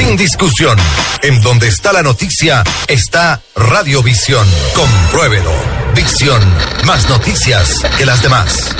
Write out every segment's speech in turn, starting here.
Sin discusión. En donde está la noticia, está Radiovisión. Compruébelo. Visión. Más noticias que las demás.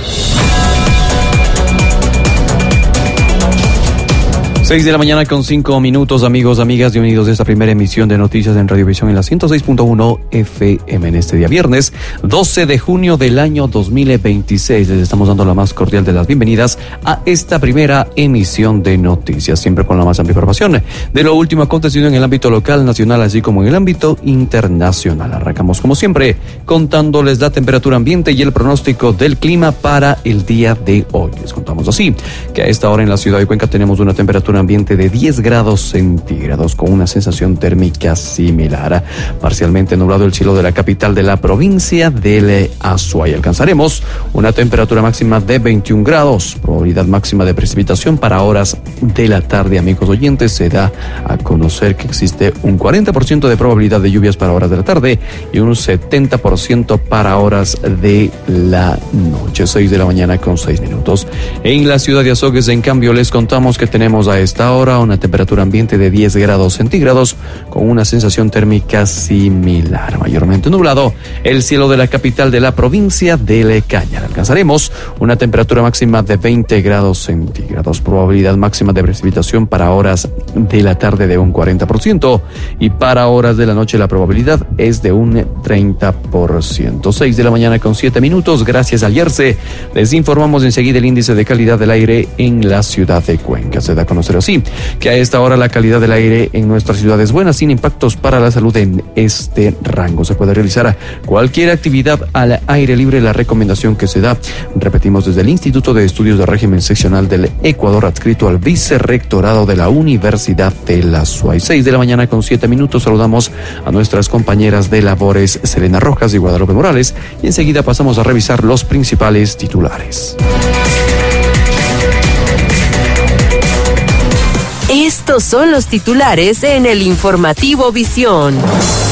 6 de la mañana con 5 minutos, amigos, amigas, bienvenidos a esta primera emisión de noticias en Radiovisión en la 106.1 FM en este día viernes, 12 de junio del año 2026. Les estamos dando la más cordial de las bienvenidas a esta primera emisión de noticias, siempre con la más amplia información de lo último acontecido en el ámbito local, nacional, así como en el ámbito internacional. Arrancamos como siempre contándoles la temperatura ambiente y el pronóstico del clima para el día de hoy. Les contamos así que a esta hora en la ciudad de Cuenca tenemos una temperatura ambiente de 10 grados centígrados con una sensación térmica similar. Parcialmente nublado el cielo de la capital de la provincia del Azuay. Alcanzaremos una temperatura máxima de 21 grados. Probabilidad máxima de precipitación para horas de la tarde, amigos oyentes. Se da a conocer que existe un 40% de probabilidad de lluvias para horas de la tarde y un 70% para horas de la noche. 6 de la mañana con 6 minutos. En la ciudad de Azogues, en cambio, les contamos que tenemos a esta hora una temperatura ambiente de 10 grados centígrados con una sensación térmica similar. Mayormente nublado el cielo de la capital de la provincia del Cañar. Alcanzaremos una temperatura máxima de 20 grados centígrados. Probabilidad máxima de precipitación para horas de la tarde de un 40% y para horas de la noche la probabilidad es de un 30%. 6 de la mañana con 7 minutos. Gracias al Yerce. Les informamos enseguida el índice de calidad del aire en la ciudad de Cuenca. Se da a conocer así que a esta hora la calidad del aire en nuestra ciudad es buena, sin impactos para la salud en este rango. Se puede realizar cualquier actividad al aire libre. La recomendación que se da, repetimos, desde el Instituto de Estudios de Régimen Seccional del Ecuador, adscrito al Vicerrectorado de la Universidad de la Azuay. 6 de la mañana con 7 minutos. Saludamos a nuestras compañeras de labores Selena Rojas y Guadalupe Morales y enseguida pasamos a revisar los principales titulares. Estos son los titulares en el informativo Visión.